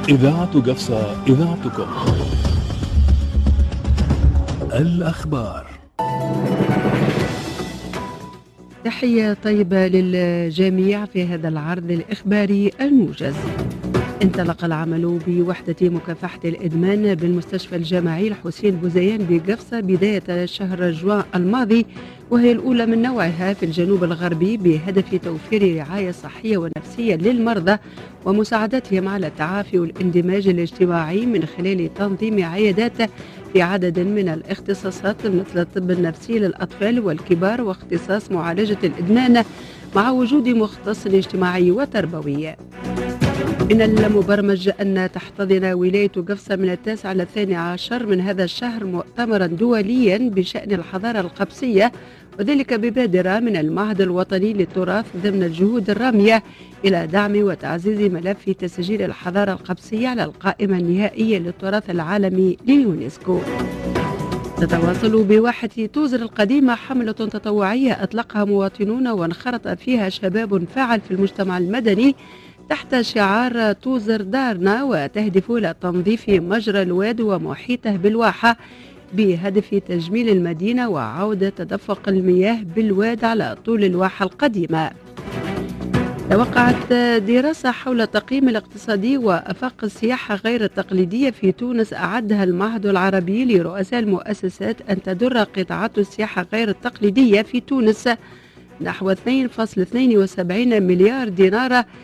إذاعة قفصة، إذاعتكم. الأخبار. تحية طيبة للجميع في هذا العرض الإخباري الموجز. انطلق العمل بوحدة مكافحة الإدمان بالمستشفى الجامعي الحسين بوزيان بقفصة بداية شهر جوان الماضي، وهي الأولى من نوعها في الجنوب الغربي، بهدف توفير رعاية صحية ونفسية للمرضى ومساعدتهم على التعافي والاندماج الاجتماعي من خلال تنظيم عيادات في عدد من الاختصاصات مثل الطب النفسي للأطفال والكبار واختصاص معالجة الإدمان، مع وجود مختص اجتماعي وتربوي. من المبرمج أن تحتضن ولاية قفصة من 9 إلى 12 من هذا الشهر مؤتمرا دوليا بشأن الحضارة القبسية، وذلك ببادرة من المعهد الوطني للتراث ضمن الجهود الرامية إلى دعم وتعزيز ملف تسجيل الحضارة القبسية على القائمة النهائية للتراث العالمي لليونسكو. تتواصل بواحة توزر القديمة حملة تطوعية أطلقها مواطنون وانخرط فيها شباب فاعل في المجتمع المدني تحت شعار توزر دارنا، وتهدف إلى تنظيف مجرى الواد ومحيطه بالواحة بهدف تجميل المدينة وعودة تدفق المياه بالواد على طول الواحة القديمة. توقعت دراسة حول التقييم الاقتصادي وآفاق السياحة غير التقليدية في تونس أعدها المعهد العربي لرؤساء المؤسسات أن تدر قطاعات السياحة غير التقليدية في تونس نحو 2.72 مليار دينار